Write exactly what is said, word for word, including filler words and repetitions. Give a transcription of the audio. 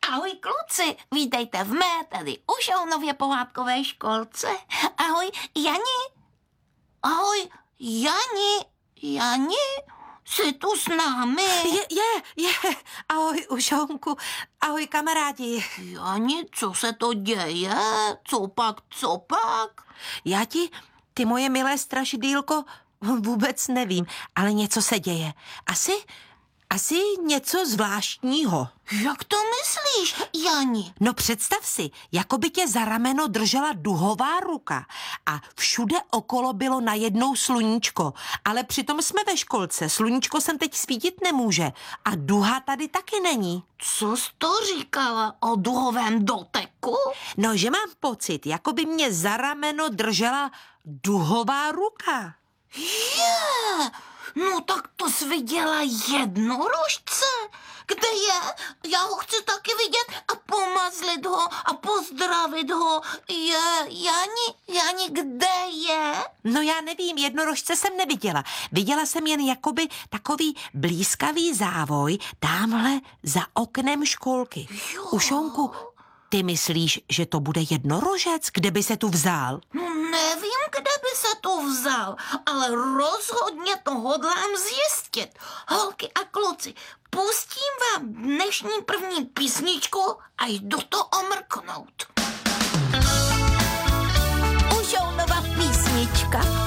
Ahoj kluci, vítejte v mé, tady u Šounově pohádkové školce. Ahoj Jani. Ahoj Jani. Jani, jsi tu s námi? Je, je, je. Ahoj Ušounku, ahoj kamarádi. Jani, co se to děje? Co pak, co pak? Já ti, ty moje milé strašidýlko, vůbec nevím, ale něco se děje. Asi... Asi něco zvláštního. Jak to myslíš, Jani? No představ si, jako by tě za rameno držela duhová ruka a všude okolo bylo najednou sluníčko. Ale přitom jsme ve školce, sluníčko sem teď svítit nemůže a duha tady taky není. Co jsi to říkala o duhovém doteku? No, že mám pocit, jako by mě za rameno držela duhová ruka. Je, no tak to jsi viděla jednorožce. Kde je? Já ho chci taky vidět a pomazlit ho a pozdravit ho. Je, Jani, Jani, kde je? No já nevím, jednorožce jsem neviděla. Viděla jsem jen jakoby takový blízkavý závoj tamhle za oknem školky. Jo. Ušounku, ty myslíš, že to bude jednorožec? Kde by se tu vzal? No nevím, kde by se tu vzal, ale rozhodně to hodlám zjistit. Holky a kluci, pustím vám dnešní první písničku a jdu to omrknout. Ušounova písnička.